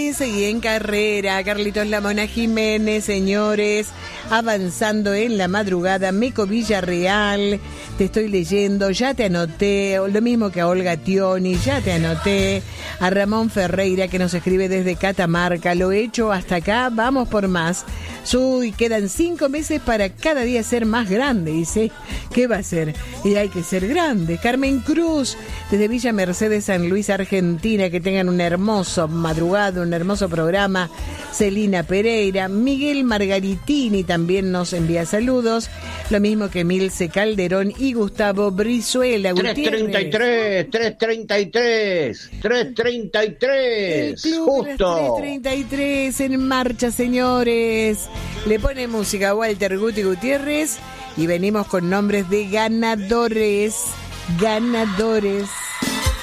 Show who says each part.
Speaker 1: Sí, seguí en carrera. Carlitos Lamona Jiménez, señores. Avanzando en la madrugada. Meco Villarreal. Te estoy leyendo. Ya te anoté. Lo mismo que a Olga Tioni. Ya te anoté. A Ramón Ferreira, que nos escribe desde Catamarca. Lo he hecho hasta acá. Vamos por más. Y quedan 5 meses para cada día ser más grande. Dice, ¿qué va a ser? Y hay que ser grande. Carmen Cruz, desde Villa Mercedes, San Luis, Argentina. Que tengan un hermoso madrugada, un hermoso programa. Celina Pereira. Miguel Margaritini también nos envía saludos. Lo mismo que Milce Calderón y Gustavo Brizuela.
Speaker 2: 333. Justo.
Speaker 1: 333 en marcha, señores. Le pone música a Walter Guti Gutiérrez y venimos con nombres de ganadores.